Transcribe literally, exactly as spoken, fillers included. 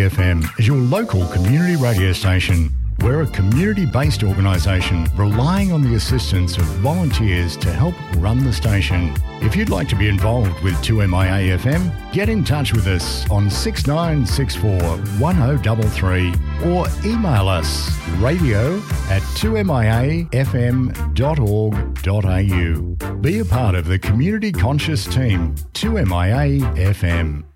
F M is your local community radio station. We're a community-based organisation relying on the assistance of volunteers to help run the station. If you'd like to be involved with two M I A F M, get in touch with us on six nine six four, one oh three three or email us radio at two m i a f m dot org dot a u. Be a part of the community conscious team, two M I A F M.